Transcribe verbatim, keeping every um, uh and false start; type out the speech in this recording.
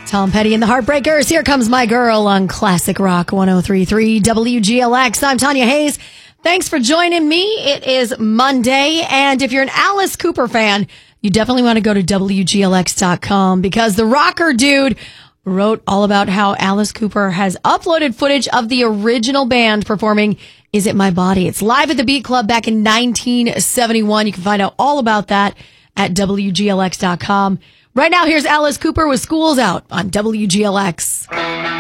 Tom Petty and the Heartbreakers. Here comes my girl on Classic Rock one oh three point three W G L X. I'm Tanya Hayes. Thanks for joining me. It is Monday, and if you're an Alice Cooper fan, you definitely want to go to W G L X dot com because the rocker dude wrote all about how Alice Cooper has uploaded footage of the original band performing Is It My Body? It's live at the Beat Club back in nineteen seventy-one. You can find out all about that at W G L X dot com. Right now, here's Alice Cooper with School's Out on W G L X.